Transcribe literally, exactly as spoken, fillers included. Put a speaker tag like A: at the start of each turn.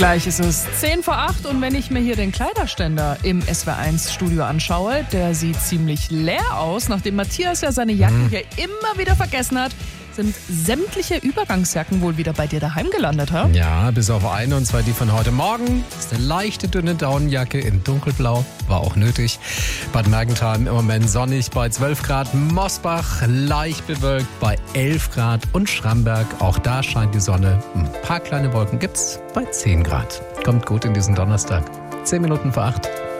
A: Gleich ist es zehn vor acht und wenn ich mir hier den Kleiderständer im S W R eins Studio anschaue, der sieht ziemlich leer aus. Nachdem Matthias ja seine Jacken mhm. hier immer wieder vergessen hat, sind sämtliche Übergangsjacken wohl wieder bei dir daheim gelandet, ha?
B: Ja, bis auf eine, und zwar die von heute Morgen. Das ist eine leichte, dünne Daunenjacke in dunkelblau. War auch nötig. Bad Mergentheim im Moment sonnig bei zwölf Grad. Mosbach leicht bewölkt bei elf Grad. Und Schramberg, auch da scheint die Sonne. Ein paar kleine Wolken gibt's bei zehn Grad. Kommt gut in diesen Donnerstag. zehn Minuten vor acht.